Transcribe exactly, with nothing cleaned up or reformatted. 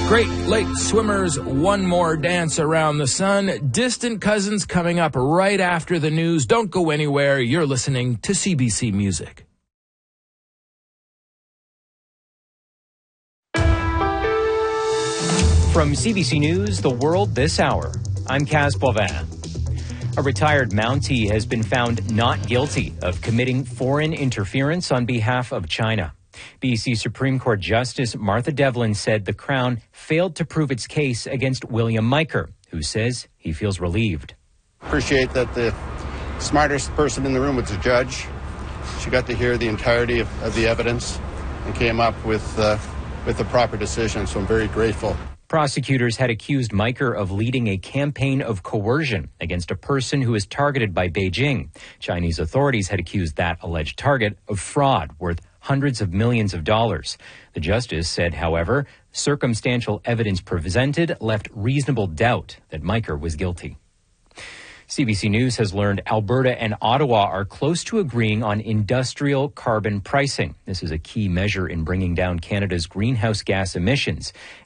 Great Lake swimmers, one more dance around the sun. Distant cousins coming up right after the news. Don't go anywhere. You're listening to C B C Music. From C B C News, The World This Hour, I'm Kaz Boivin. A retired Mountie has been found not guilty of committing foreign interference on behalf of China. B C Supreme Court Justice Martha Devlin said the Crown failed to prove its case against William Miker, who says he feels relieved. Appreciate that the smartest person in the room was the judge. She got to hear the entirety of, of the evidence and came up with, uh, with the proper decision, so I'm very grateful. Prosecutors had accused Miker of leading a campaign of coercion against a person who is targeted by Beijing. Chinese authorities had accused that alleged target of fraud worth hundreds of millions of dollars. The justice said, however, circumstantial evidence presented left reasonable doubt that Miker was guilty. C B C News has learned Alberta and Ottawa are close to agreeing on industrial carbon pricing. This is a key measure in bringing down Canada's greenhouse gas emissions.